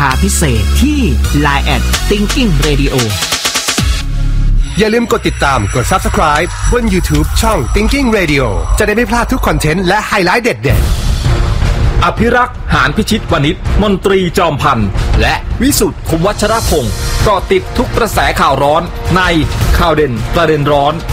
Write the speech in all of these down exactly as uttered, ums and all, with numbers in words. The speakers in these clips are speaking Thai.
าพิเศษที่ ไลน์ แอท Thinking Radio อย่าลืมกดติดตามกด Subscribe บน YouTube ช่อง Thinking Radio จะได้ไม่พลาดทุกคอนเทนต์และไฮไลท์เด็ดๆอภิรักษ์หานพิชิตวณิชมนตรีจอมพันธ์และวิสุทธิ์คุมวัชรพงศ์เกาะติดทุกกระแสข่าวร้อนในข่าวเด่นประเด็นร้อน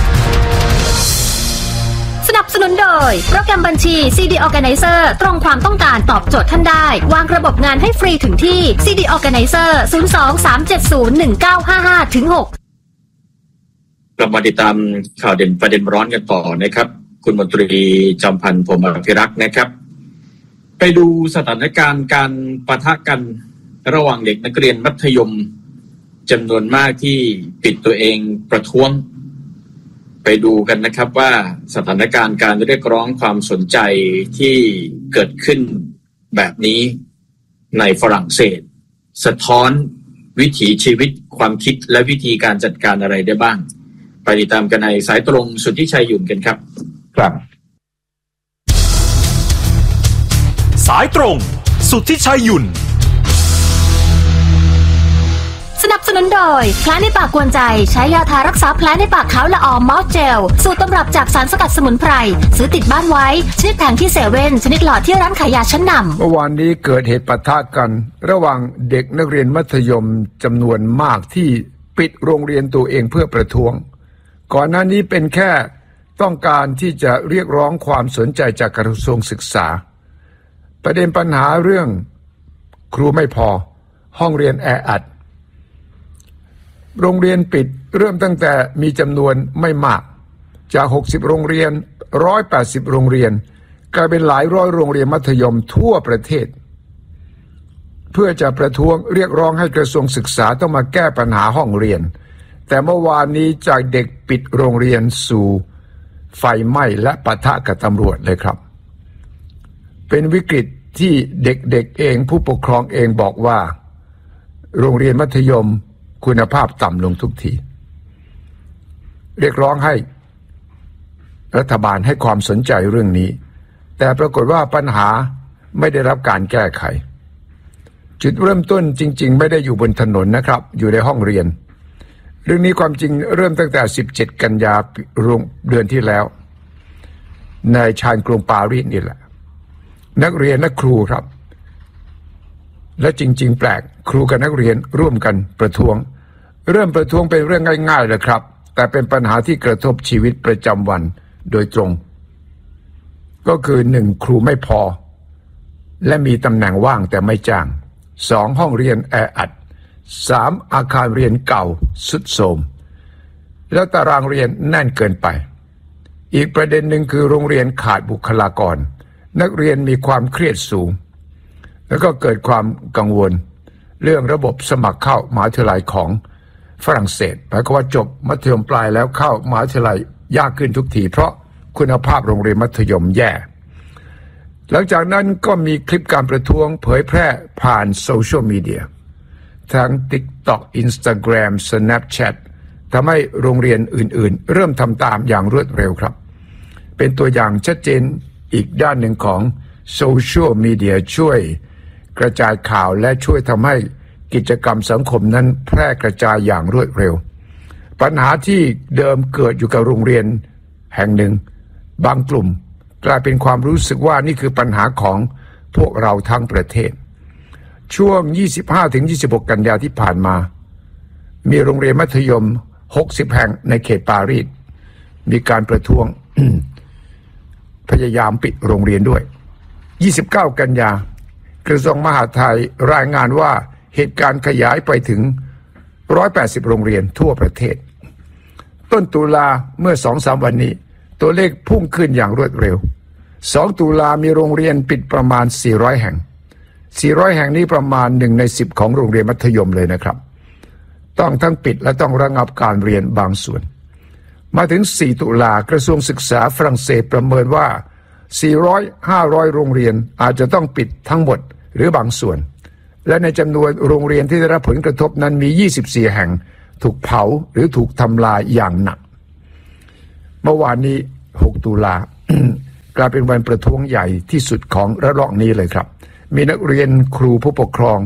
สนับสนุนโดยโปรแกรมบัญชี ซี ดี Organizer ตรงความต้องการตอบโจทย์ท่านได้วางระบบงานให้ฟรีถึงที่ ซี ดี Organizer ศูนย์ สอง สาม เจ็ด ศูนย์ หนึ่ง เก้า ห้า ห้า หกกลับมาติดตามข่าวเด่นประเด็นร้อนกันต่อนะครับคุณมนตรีจอมพันธ์พรหมอภิรักษ์นะครับไปดูสถานการณ์การปะทะกันระหว่างเด็กนักเรียนมัธยมจำนวนมากที่ปิดตัวเองประท้วงไปดูกันนะครับว่าสถานการณ์การเรียกร้องความสนใจที่เกิดขึ้นแบบนี้ในฝรั่งเศสสะท้อนวิถีชีวิตความคิดและวิธีการจัดการอะไรได้บ้างไปติดตามกันในสายตรงสุทธิชัยหยุ่นกันครับครับสายตรงสุทธิชัยหยุ่นสนับสนุนโดยแผลในปากกวนใจใช้ยาทารักษาแผลในปากขาวละออมมอสเจลสูตรตำรับจากสารสกัดสมุนไพรซื้อติดบ้านไว้ชนิดแผงที่เซเว่นชนิดหลอดที่ร้านขายยาชั้นนำเมื่อวานนี้เกิดเหตุปะทะกันระหว่างเด็กนักเรียนมัธยมจำนวนมากที่ปิดโรงเรียนตัวเองเพื่อประท้วงก่อนหน้านี้เป็นแค่ต้องการที่จะเรียกร้องความสนใจจากกระทรวงศึกษาประเด็นปัญหาเรื่องครูไม่พอห้องเรียนแออัดโรงเรียนปิดเริ่มตั้งแต่มีจำนวนไม่มากจากหกสิบโรงเรียนหนึ่งร้อยแปดสิบโรงเรียนกลายเป็นหลายร้อยโรงเรียนมัธยมทั่วประเทศเพื่อจะประท้วงเรียกร้องให้กระทรวงศึกษาต้องมาแก้ปัญหาห้องเรียนแต่เมื่อวานนี้จากเด็กปิดโรงเรียนสู่ไฟไหม้และปะทะกับตำรวจเลยครับเป็นวิกฤตที่เด็กๆ เ, เองผู้ปกครองเองบอกว่าโรงเรียนมัธยมคุณภาพต่ำลงทุกทีเรียกร้องให้รัฐบาลให้ความสนใจเรื่องนี้แต่ปรากฏว่าปัญหาไม่ได้รับการแก้ไขจุดเริ่มต้นจริงๆไม่ได้อยู่บนถนนนะครับอยู่ในห้องเรียนเรื่องนี้ความจริงเริ่มตั้งแต่สิบเจ็ดกันยายนเดือนที่แล้วในชานกรุงปารีสนี่แหละนักเรียนและครูครับและจริงๆแปลกครูกับนักเรียนร่วมกันประท้วงเริ่มประท้วงเป็นเรื่องง่ายๆเลยครับแต่เป็นปัญหาที่กระทบชีวิตประจำวันโดยตรงก็คือหนึ่งครูไม่พอและมีตำแหน่งว่างแต่ไม่จ้างสองห้องเรียนแออัดสามอาคารเรียนเก่าทรุดโทรมแล้วตารางเรียนแน่นเกินไปอีกประเด็นหนึ่งคือโรงเรียนขาดบุคลากรนักเรียนมีความเครียดสูงแล้วก็เกิดความกังวลเรื่องระบบสมัครเข้ามหาวิทยาลัยของฝรั่งเศสหมายความว่าจบมัธยมปลายแล้วเข้ามหาวิทยาลัยยากขึ้นทุกทีเพราะคุณภาพโรงเรียนมัธยมแย่หลังจากนั้นก็มีคลิปการประท้วงเผยแพร่ผ่านโซเชียลมีเดียทั้ง TikTok Instagram Snapchat ทำให้โรงเรียนอื่นๆเริ่มทำตามอย่างรวดเร็วครับเป็นตัวอย่างชัดเจนอีกด้านหนึ่งของโซเชียลมีเดียช่วยกระจายข่าวและช่วยทำให้กิจกรรมสังคมนั้นแพร่กระจายอย่างรวดเร็วปัญหาที่เดิมเกิดอยู่กับโรงเรียนแห่งหนึ่งบางกลุ่มกลายเป็นความรู้สึกว่านี่คือปัญหาของพวกเราทั้งประเทศช่วง ยี่สิบห้าถึงยี่สิบหก กันยายนที่ผ่านมามีโรงเรียนมัธยมหกสิบแห่งในเขตปารีสมีการประท้วง พยายามปิดโรงเรียนด้วยยี่สิบเก้ากันยากระทรวงมหาดไทยรายงานว่าเหตุการณ์ขยายไปถึงหนึ่งร้อยแปดสิบโรงเรียนทั่วประเทศต้นตุลาเมื่อ สองถึงสาม วันนี้ตัวเลขพุ่งขึ้นอย่างรวดเร็วสองตุลามีโรงเรียนปิดประมาณสี่ร้อยแห่งสี่ร้อยแห่งนี้ประมาณหนึ่งในสิบของโรงเรียนมัธยมเลยนะครับต้องทั้งปิดและต้องระงับการเรียนบางส่วนมาถึงสี่ตุลากระทรวงศึกษาฝรั่งเศสประเมินว่าสี่ร้อย ห้าร้อยโรงเรียนอาจจะต้องปิดทั้งหมดหรือบางส่วนและในจำนวนโรงเรียนที่ได้รับผลกระทบนั้นมียี่สิบสี่แห่งถูกเผาหรือถูกทำลายอย่างหนักเมื่อวานนี้หกตุลา กลายเป็นวันประท้วงใหญ่ที่สุดของระลอกนี้เลยครับมีนักเรียนครูผู้ปกครอง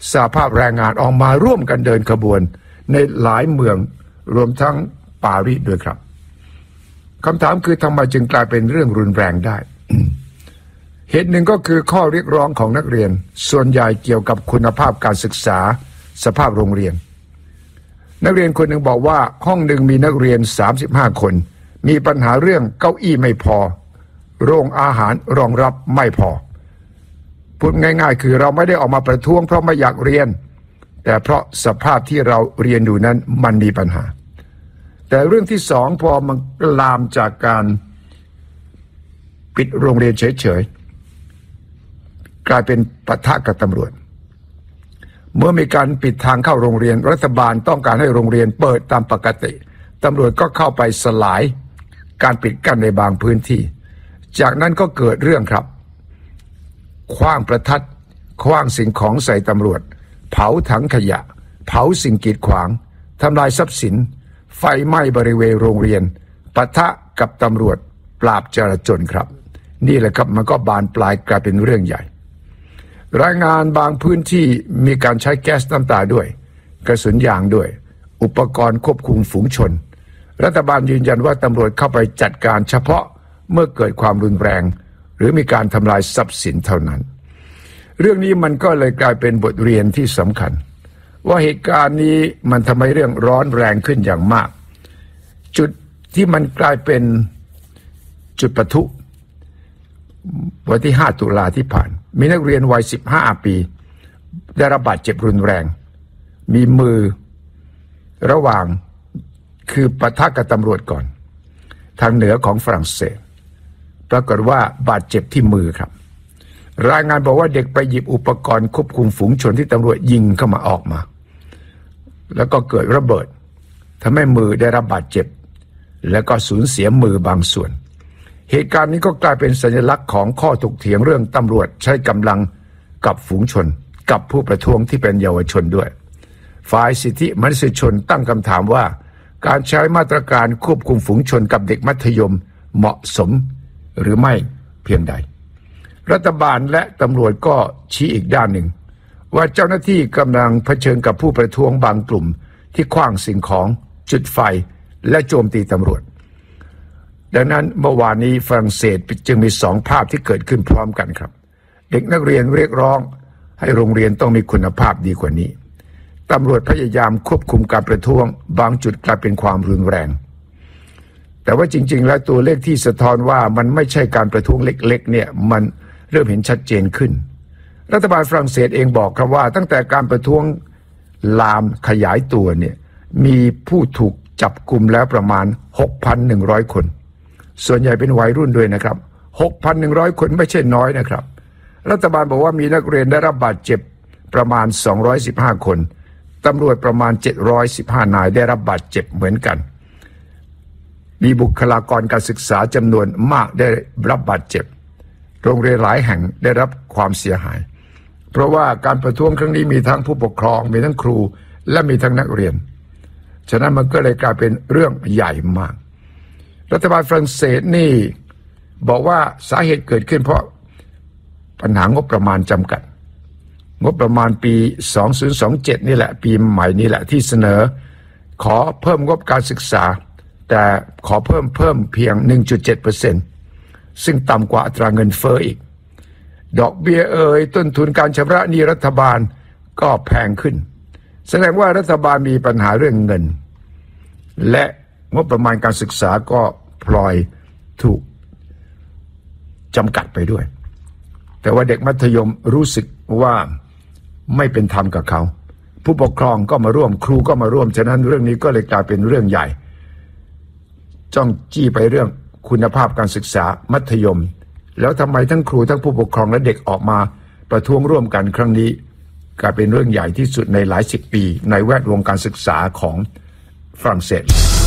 สหภาพแรงงานออกมาร่วมกันเดินขบวนในหลายเมืองรวมทั้งปารีสด้วยครับคำถามคือทำไมจึงกลายเป็นเรื่องรุนแรงได้ เหตุหนึ่งก็คือข้อเรียกร้องของนักเรียนส่วนใหญ่เกี่ยวกับคุณภาพการศึกษาสภาพโรงเรียนนักเรียนคนหนึ่งบอกว่าห้องหนึ่งมีนักเรียนสามสิบห้าคนมีปัญหาเรื่องเก้าอี้ไม่พอโรงอาหารรองรับไม่พอพูดง่ายๆคือเราไม่ได้ออกมาประท้วงเพราะไม่อยากเรียนแต่เพราะสภาพที่เราเรียนอยู่นั้นมันมีปัญหาแต่เรื่องที่สองพอมันลามจากการปิดโรงเรียนเฉยๆกลายเป็นปะทะกับตำรวจเมื่อมีการปิดทางเข้าโรงเรียนรัฐบาลต้องการให้โรงเรียนเปิดตามปกติตำรวจก็เข้าไปสลายการปิดกั้นในบางพื้นที่จากนั้นก็เกิดเรื่องครับขว้างประทัดขว้างสิ่งของใส่ตำรวจเผาถังขยะเผาสิ่งกีดขวางทำลายทรัพย์สินไฟไหม้บริเวณโรงเรียนปะทะกับตำรวจปราบจราจรครับนี่แหละครับมันก็บานปลายกลายเป็นเรื่องใหญ่รายงานบางพื้นที่มีการใช้แก๊สน้ำตาด้วยกระสุนยางด้วยอุปกรณ์ควบคุมฝูงชนรัฐบาลยืนยันว่าตำรวจเข้าไปจัดการเฉพาะเมื่อเกิดความรุนแรงหรือมีการทำลายทรัพย์สินเท่านั้นเรื่องนี้มันก็เลยกลายเป็นบทเรียนที่สำคัญว่าเหตุการณ์นี้มันทำให้เรื่องร้อนแรงขึ้นอย่างมากจุดที่มันกลายเป็นจุดปะทุวันที่ห้าตุลาที่ผ่านมีนักเรียนวัยสิบห้าปีได้รับบาดเจ็บรุนแรงมีมือระหว่างคือปะทะกับตำรวจก่อนทางเหนือของฝรั่งเศสปรากฏว่าบาดเจ็บที่มือครับรายงานบอกว่าเด็กไปหยิบอุปกรณ์ควบคุมฝูงชนที่ตำรวจยิงเข้ามาออกมาแล้วก็เกิดระเบิดทำให้มือได้รับบาดเจ็บแล้วก็สูญเสียมือบางส่วนเหตุการณ์นี้ก็กลายเป็นสัญลักษณ์ของข้อถกเถียงเรื่องตำรวจใช้กำลังกับฝูงชนกับผู้ประท้วงที่เป็นเยาวชนด้วยฝ่ายสิทธิมนุษยชนตั้งคำถามว่าการใช้มาตรการควบคุมฝูงชนกับเด็กมัธยมเหมาะสมหรือไม่เพียงใดรัฐบาลและตำรวจก็ชี้อีกด้านหนึ่งว่าเจ้าหน้าที่กำลังเผชิญกับผู้ประท้วงบางกลุ่มที่ขว้างสิ่งของจุดไฟและโจมตีตำรวจดังนั้นเมื่อวานนี้ฝรั่งเศสจึงมีสองภาพที่เกิดขึ้นพร้อมกันครับเด็กนักเรียนเรียกร้องให้โรงเรียนต้องมีคุณภาพดีกว่านี้ตำรวจพยายามควบคุมการประท้วงบางจุดกลายเป็นความรุนแรงแต่ว่าจริงๆแล้วตัวเลขที่สะท้อนว่ามันไม่ใช่การประท้วงเล็กๆเนี่ยมันเริ่มเห็นชัดเจนขึ้นรัฐบาลฝรั่งเศสเองบอกครับว่าตั้งแต่การประท้วงลามขยายตัวเนี่ยมีผู้ถูกจับกุมแล้วประมาณ หกพันหนึ่งร้อย คนส่วนใหญ่เป็นวัยรุ่นด้วยนะครับ หกพันหนึ่งร้อย คนไม่ใช่น้อยนะครับรัฐบาลบอกว่ามีนักเรียนได้รับบาดเจ็บประมาณสองร้อยสิบห้าคนตำรวจประมาณเจ็ดร้อยสิบห้านายได้รับบาดเจ็บเหมือนกันมีบุคลากรการศึกษาจำนวนมากได้รับบาดเจ็บโรงเรียนหลายแห่งได้รับความเสียหายเพราะว่าการประท้วงครั้งนี้มีทั้งผู้ปกครองมีทั้งครูและมีทั้งนักเรียนฉะนั้นมันก็เลยกลายเป็นเรื่องใหญ่มากรัฐบาลฝรั่งเศสนี่บอกว่าสาเหตุเกิดขึ้นเพราะปัญหางบประมาณจำกัดงบประมาณปีสองพันยี่สิบเจ็ดนี่แหละปีใหม่นี่แหละที่เสนอขอเพิ่มงบการศึกษาแต่ขอเพิ่มเพิ่มเพียง หนึ่งจุดเจ็ดเปอร์เซ็นต์ ซึ่งต่ำกว่าอัตราเงินเฟ้ออีกดอกเบี้ยเอ่ยต้นทุนการชำระหนี้รัฐบาลก็แพงขึ้นแสดงว่ารัฐบาลมีปัญหาเรื่องเงินและงบประมาณการศึกษาก็พลอยถูกจำกัดไปด้วยแต่ว่าเด็กมัธยมรู้สึกว่าไม่เป็นธรรมกับเขาผู้ปกครองก็มาร่วมครูก็มาร่วมฉะนั้นเรื่องนี้ก็เลยกลายเป็นเรื่องใหญ่จ้องจี้ไปเรื่องคุณภาพการศึกษามัธยมแล้วทำไมทั้งครูทั้งผู้ปกครองและเด็กออกมาประท้วงร่วมกันครั้งนี้กลายเป็นเรื่องใหญ่ที่สุดในหลายสิบปีในแวดวงการศึกษาของฝรั่งเศส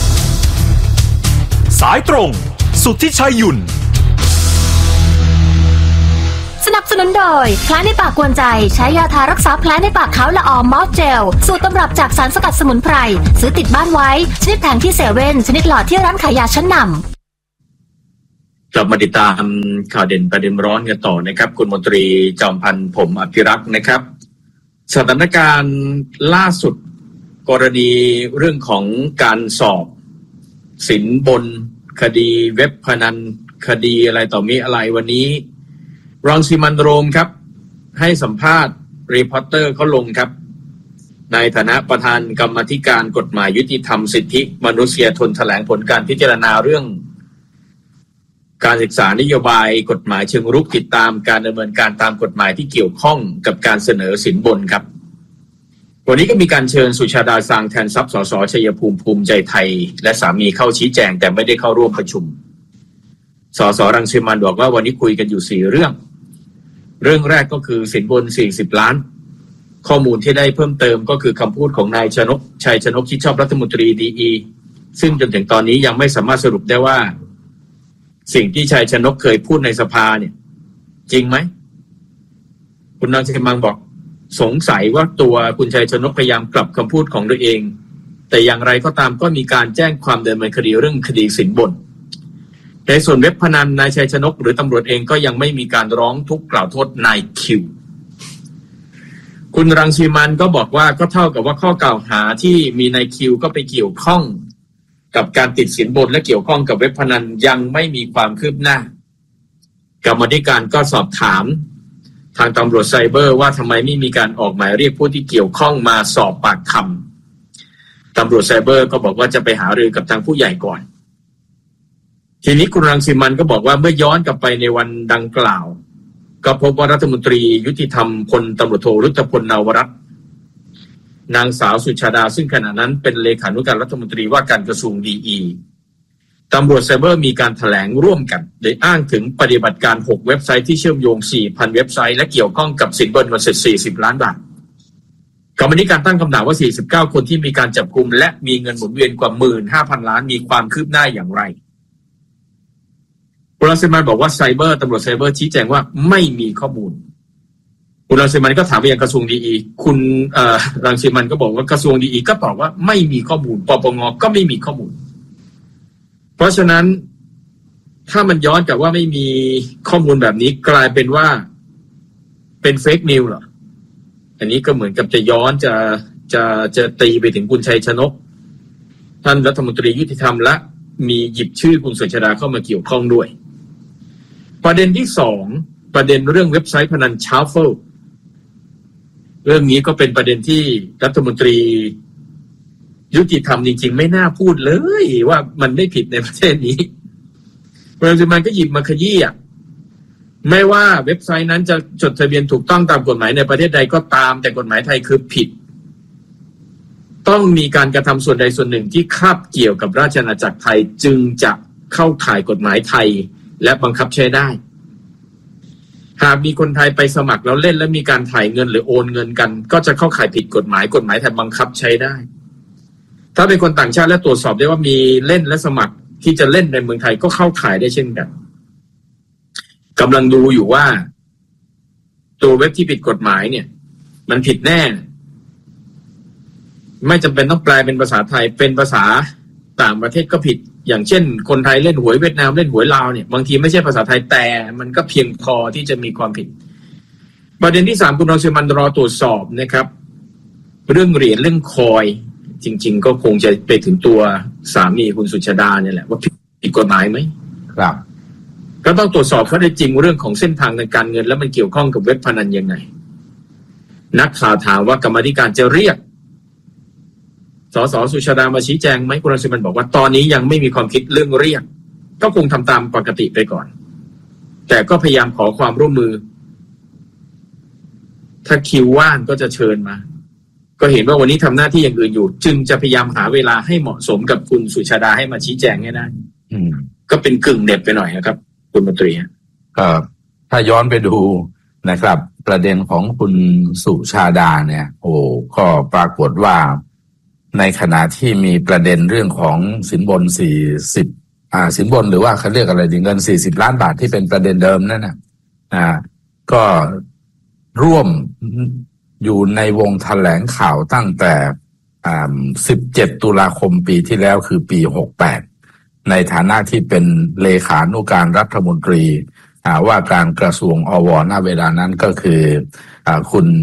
สายตรงสุทธิชัยหยุ่นสนับสนุนโดยแผลในปากกวนใจใช้ยาทารักษาแผลในปากขาวละออมมอสเจลสูตรตำรับจากสารสกัดสมุนไพรซื้อติดบ้านไว้ชนิดแผงที่เซเว่นชนิดหลอดที่ร้านขายยาชั้นนำกลับมาติดตามข่าวเด่นประเด็นร้อนกันต่อนะครับคุณมนตรีจอมพันธ์ผมอภิรักษ์นะครับสถานการณ์ล่าสุดกรณีเรื่องของการสอบสินบนคดีเว็บพนันคดีอะไรต่อมีอะไรวันนี้รังสิมันต์โรมครับให้สัมภาษณ์รีพอร์เตอร์เขาลงครับในฐานะประธานกรรมาธิการกฎหมายยุติธรรมสิทธิมนุษยชนแถลงผลการพิจารณาเรื่องการศึกษานโยบายกฎหมายเชิงรุกติดตามการดำเนินการตามกฎหมายที่เกี่ยวข้องกับการเสนอสินบนครับวันนี้ก็มีการเชิญสุชาดาซางแทนทรัพย์สสชัยภูมิภูมิใจไทยและสามีเข้าชี้แจงแต่ไม่ได้เข้าร่วมประชุมสสรังสิมันต์บอกว่าวันนี้คุยกันอยู่สี่เรื่องเรื่องแรกก็คือสินบนสี่สิบล้านข้อมูลที่ได้เพิ่มเติมก็คือคำพูดของนายชนกชัยชนกชิดชอบรัฐมนตรีดีอีซึ่งจนถึงตอนนี้ยังไม่สามารถสรุปได้ว่าสิ่งที่ชัยชนกเคยพูดในสภาเนี่ยจริงไหมคุณรังสิมันต์บอกสงสัยว่าตัวคุณชัยชนกพยายามกลับคำพูดของตัวเองแต่อย่างไรก็ตามก็มีการแจ้งความดำเนินคดีเรื่องคดีสินบนในส่วนเว็บพนันนายชัยชนกหรือตำรวจเองก็ยังไม่มีการร้องทุกข์กล่าวโทษนายคิวคุณรังสิมันต์ก็บอกว่าก็เท่ากับว่าข้อกล่าวหาที่มีนายคิวก็ไปเกี่ยวข้องกับการติดสินบนและเกี่ยวข้องกับเว็บพนันยังไม่มีความคืบหน้ากรรมาธิการก็สอบถามทางตำรวจไซเบอร์ว่าทำไมไม่มีการออกหมายเรียกผู้ที่เกี่ยวข้องมาสอบปากคำตำรวจไซเบอร์ก็บอกว่าจะไปหารือกับทางผู้ใหญ่ก่อนทีนี้คุณรังสิมันต์ก็บอกว่าเมื่อย้อนกลับไปในวันดังกล่าวก็พบว่ารัฐมนตรียุติธรรมพลตำรวจโทรุตพลนาวรัตน์นางสาวสุชาดาซึ่งขณะนั้นเป็นเลขานุการรัฐมนตรีว่าการกระทรวงดีอีตำรวจไซเบอร์มีการแถลงร่วมกันโดยอ้างถึงปฏิบัติการหกเว็บไซต์ที่เชื่อมโยง สี่พัน เว็บไซต์และเกี่ยวข้องกับสินบนเงินสดสี่สิบล้านบาทกรรมาธิการตั้งคำถามว่าสี่สิบเก้าคนที่มีการจับกุมและมีเงินหมุนเวียนกว่า หนึ่งหมื่นห้าพัน ล้านมีความคืบหน้าอย่างไรคุณรังสิมันต์บอกว่าไซเบอร์ตำรวจไซเบอร์ชี้แจงว่าไม่มีข้อมูลคุณรังสิมันต์ก็ถามไปยังกระทรวงดีอีคุณเอ่อรังสิมันต์ก็บอกว่ากระทรวงดีอีก็ตอบว่าไม่มีข้อมูลปปงก็ไม่มีข้อมูลเพราะฉะนั้นถ้ามันย้อนกลับว่าไม่มีข้อมูลแบบนี้กลายเป็นว่าเป็นเฟกนิวส์เหรออันนี้ก็เหมือนกับจะย้อนจะจะจะตีไปถึงคุณชัยชนกท่านรัฐมนตรียุติธรรมและมีหยิบชื่อคุณสุชาดาเข้ามาเกี่ยวข้องด้วยประเด็นที่สองประเด็นเรื่องเว็บไซต์พนันชาร์เฟิลเรื่องนี้ก็เป็นประเด็นที่รัฐมนตรียุติธรรมจริงๆไม่น่าพูดเลยว่ามันไม่ผิดในประเทศนี้รังสิมันต์ก็หยิบมาขยี้อ่ะไม่ว่าเว็บไซต์นั้นจะจดทะเบียนถูกต้องตามกฎหมายในประเทศใดก็ตามแต่กฎหมายไทยคือผิดต้องมีการกระทำส่วนใดส่วนหนึ่งที่คาบเกี่ยวกับราชอาณาจักรไทยจึงจะเข้าข่ายกฎหมายไทยและบังคับใช้ได้หากมีคนไทยไปสมัครแล้วเล่นและมีการถ่ายเงินหรือโอนเงินกันก็จะเข้าข่ายผิดกฎหมายกฎหมายไทยบังคับใช้ได้ถ้าเป็นคนต่างชาติและตรวจสอบได้ว่ามีเล่นและสมัครที่จะเล่นในเมืองไทยก็เข้าข่ายได้เช่นกันกำลังดูอยู่ว่าตัวเว็บที่ผิดกฎหมายเนี่ยมันผิดแน่ไม่จำเป็นต้องแปลเป็นภาษาไทยเป็นภาษาต่างประเทศก็ผิดอย่างเช่นคนไทยเล่นหวยเวียดนามเล่นหวยลาวเนี่ยบางทีไม่ใช่ภาษาไทยแต่มันก็เพียงพอที่จะมีความผิดประเด็นที่สามคุณรังสิมันต์รอตรวจสอบนะครับเรื่องเหรียญเรื่องคอยจริงๆก็คงจะไปถึงตัวสามีคุณสุชาดาเนี่ยแหละว่าผิดกฎหมายไหมครับก็ต้องตรวจสอบข้อเท็จจริงเรื่องของเส้นทางทางการเงินแล้วมันเกี่ยวข้องกับเว็บพนันยังไงนักข่าวถามว่ากรรมาธิการจะเรียกสสสุชาดามาชี้แจงไหมคุณรังสิมันต์บอกว่าตอนนี้ยังไม่มีความคิดเรื่องเรียกก็คงทำตามปกติไปก่อนแต่ก็พยายามขอความร่วมมือถ้าคิวว่างก็จะเชิญมาก็เห็นว่าวันนี้ทำหน้าที่อย่างอื่นอยู่จึงจะพยายามหาเวลาให้เหมาะสมกับคุณสุชาดาให้มาชี้แจงให้ได้ก็เป็นกึ่งเน็บไปหน่อยนะครับคุณมนตรีก็ถ้าย้อนไปดูนะครับประเด็นของคุณสุชาดาเนี่ยโอ้ก็ปรากฏว่าในขณะที่มีประเด็นเรื่องของสินบนสี่สิบอ่าสินบนหรือว่าเขาเรียกอะไรดีเงินสี่สิบล้านบาทที่เป็นประเด็นเดิมนั่นน่ะอ่าก็ร่วมอยู่ในวงแถลงข่าวตั้งแต่อ่าสิบเจ็ดตุลาคมปีที่แล้วคือปีหกสิบแปดในฐานะที่เป็นเลขานุการรัฐมนตรีอ่าว่าการกระทรวงอวณเวลานั้นก็คืออ่าคุณ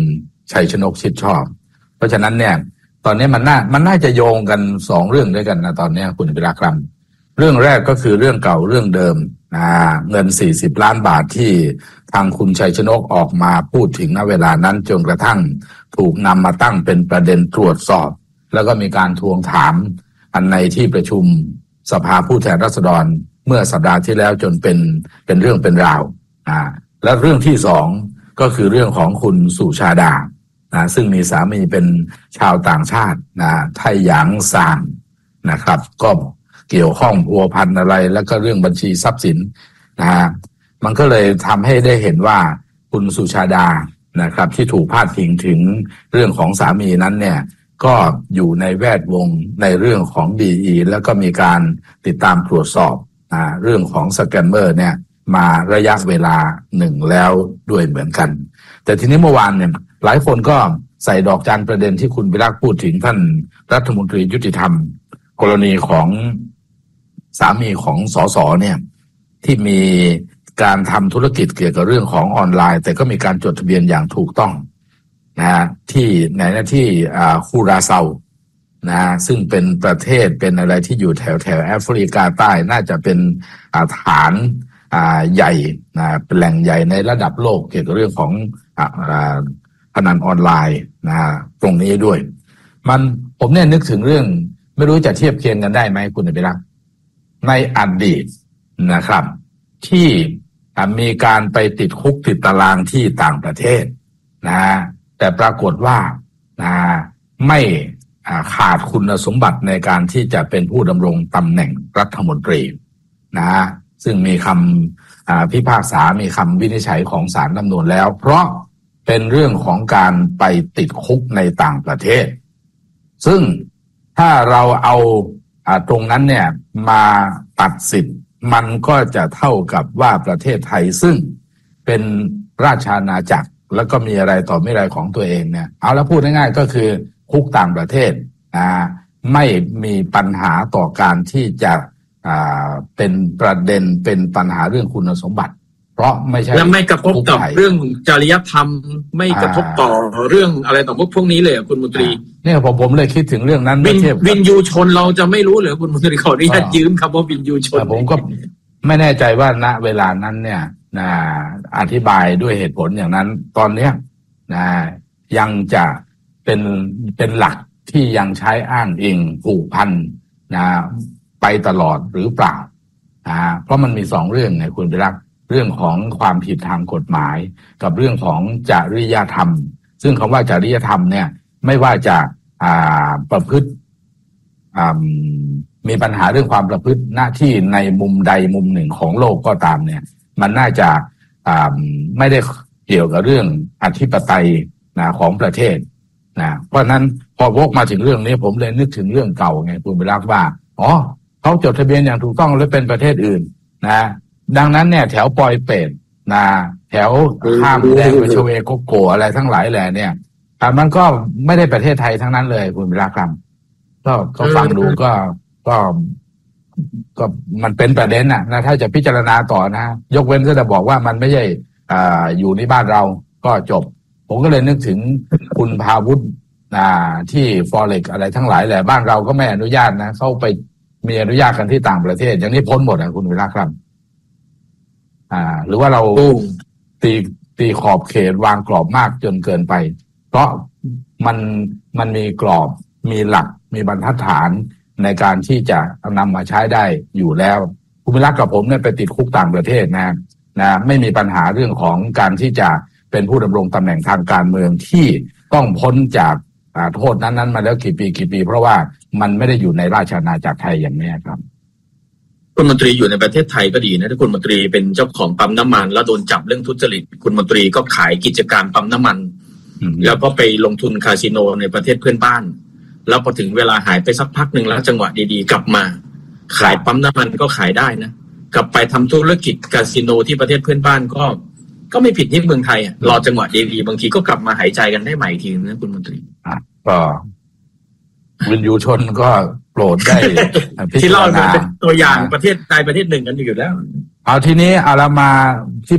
ชัยชนกชิดชอบเพราะฉะนั้นเนี่ยตอนนี้มันน่ามันน่าจะโยงกันสองเรื่องด้วยกันนะตอนนี้คุณวิระครับเรื่องแรกก็คือเรื่องเก่าเรื่องเดิมนะเงินสี่สิบล้านบาทที่ทางคุณชัยชนกออกมาพูดถึงณเวลานั้นจนกระทั่งถูกนำมาตั้งเป็นประเด็นตรวจสอบแล้วก็มีการทวงถามอันในที่ประชุมสภาผู้แทนราษฎรเมื่อสัปดาห์ที่แล้วจนเป็นเป็นเรื่องเป็นราวอ่าและเรื่องที่สองก็คือเรื่องของคุณสุชาดานะซึ่งมีสามีเป็นชาวต่างชาตินะไทหยางซานนะครับก็เกี่ยวข้องพัวพันอะไรแล้วก็เรื่องบัญชีทรัพย์สินนะฮะมันก็เลยทำให้ได้เห็นว่าคุณสุชาดานะครับที่ถูกพาดพิงถึงเรื่องของสามีนั้นเนี่ยก็อยู่ในแวดวงในเรื่องของ บี อี แล้วก็มีการติดตามตรวจสอบอ่าเรื่องของสแกมเมอร์เนี่ยมาระยะเวลาหนึ่งแล้วด้วยเหมือนกันแต่ทีนี้เมื่อวานเนี่ยหลายคนก็ใส่ดอกจันประเด็นที่คุณวิรักษ์พูดถึงท่านรัฐมนตรียุติธรรมกรณีของสามีของสสเนี่ยที่มีการทำธุรกิจเกี่ยวกับเรื่องของออนไลน์แต่ก็มีการจดทะเบียนอย่างถูกต้องนะฮะที่ไหนนะที่อ่าคูราเซานะฮะซึ่งเป็นประเทศเป็นอะไรที่อยู่แถวแถวแอฟริกาใต้น่าจะเป็นอ่าฐานอ่าใหญ่นะเป็นแหล่งใหญ่ในระดับโลกเกี่ยวกับเรื่องของอ่าพนันออนไลน์นะฮะตรงนี้ด้วยมันผมเนี่ยนึกถึงเรื่องไม่รู้จะเทียบเคียงกันได้ไหมคุณอภิรักษ์ในอดีตนะครับที่มีการไปติดคุกติดตารางที่ต่างประเทศนะแต่ปรากฏว่านะไม่ขาดคุณสมบัติในการที่จะเป็นผู้ดำรงตำแหน่งรัฐมนตรีนะซึ่งมีคำพิพากษามีคำวินิจฉัยของศาลรัฐธรรมนูญแล้วเพราะเป็นเรื่องของการไปติดคุกในต่างประเทศซึ่งถ้าเราเอาตรงนั้นเนี่ยมาตัดสิทธิ์มันก็จะเท่ากับว่าประเทศไทยซึ่งเป็นราชอาณาจักรแล้วก็มีอะไรต่อไม่อะไรของตัวเองเนี่ยเอาแล้วพูดง่ายๆก็คือคุกต่างประเทศอ่าไม่มีปัญหาต่อการที่จะอ่าเป็นประเด็นเป็นปัญหาเรื่องคุณสมบัติเพราะไม่ใช่และไม่กระทบกับเรื่องจริยธรรมไม่กระทบต่อเรื่องอะไรต่อพวกนี้เลยคุณมนตรีเนี่ยผมผมเลยคิดถึงเรื่องนั้นวินวินยูชนเราจะไม่รู้เหรอคุณมนตรีขออนุญาตยืมคำว่าวินยูชนผมก็ไม่แน่ใจว่าณเวลานั้นเนี่ยนะอธิบายด้วยเหตุผลอย่างนั้นตอนเนี้ยนะยังจะเป็นเป็นหลักที่ยังใช้อ้างอิงผูกพันนะไปตลอดหรือเปล่านะเพราะมันมีสองเรื่องไงคุณพิรักษ์เรื่องของความผิดทางกฎหมายกับเรื่องของจริยธรรมซึ่งคำว่าจริยธรรมเนี่ยไม่ว่าจะอ่าประพฤติอ่ามีปัญหาเรื่องความประพฤติหน้าที่ในมุมใดมุมหนึ่งของโลกก็ตามเนี่ยมันน่าจะอ่าไม่ได้เกี่ยวกับเรื่องอธิปไตยนะของประเทศนะเพราะนั้นพอวกมาถึงเรื่องนี้ผมเลยนึกถึงเรื่องเก่าไงคุณวิรักษ์ว่าอ๋อเขาจดทะเบียนอย่างถูกต้องและเป็นประเทศอื่นนะดังนั้นเนี่ยแถวปอยเป็ดนะแถวข้ามแดงไปชเวโกโกอะไรทั้งหลายแหล่เนี่ยแต่มันก็ไม่ได้ประเทศไทยทั้งนั้นเลยคุณวิรักษ์ครับก็ก็ฟังดูก็ก็ก็มันเป็นประเด็นนะนะถ้าจะพิจารณาต่อนะยกเว้นก็จะบอกว่ามันไม่ใช่อ่าอยู่ในบ้านเราก็จบผมก็เลยนึกถึงคุณภาวุฒิอ่าที่ฟอเร็กอะไรทั้งหลายแหละบ้านเราก็ไม่อนุญาตนะเข้าไปมีอนุญาตกันที่ต่างประเทศอย่างนี้พ้นหมดอ่ะคุณวิรักษ์ครับอ่าหรือว่าเราตีตีขอบเขตวางกรอบมากจนเกินไปเพราะมันมันมีกรอบมีหลักมีบรรทัดฐานในการที่จะนำมาใช้ได้อยู่แล้วคุณวิรักษ์กับผมเนี่ยไปติดคุกต่างประเทศนะนะไม่มีปัญหาเรื่องของการที่จะเป็นผู้ดำรงตำแหน่งทางการเมืองที่ต้องพ้นจากโทษนั้นๆมาแล้วกี่ปีกี่ปีเพราะว่ามันไม่ได้อยู่ในราชอาณาจักรไทยอย่างนี้ครับคุณมนตรีอยู่ในประเทศไทยก็ดีนะถ้าคุณมนตรีเป็นเจ้าของปั๊มน้ำมันแล้วโดนจับเรื่องทุจริตคุณมนตรีก็ขายกิจการปั๊มน้ำมันแล้วก็ไปลงทุนคาสิโนในประเทศเพื่อนบ้านแล้วพอถึงเวลาหายไปสักพักหนึ่งแล้วจังหวะดีๆกลับมาขายปั๊มน้ำมันก็ขายได้นะกลับไปทำธุรกิจคาสิโนที่ประเทศเพื่อนบ้านก็ก็ไม่ผิดที่เมืองไทยอ่ะรอจังหวะดีๆบางทีก็กลับมาหายใจกันได้ใหม่ทีนะคุณมนตรีอ่ะก็วินยูชนก็โปรดได้ที่เล่าเป็นตัวอย่างประเทศใดประเทศหนึ่งกันอยู่แล้วเอาทีนี้เอาละมาที่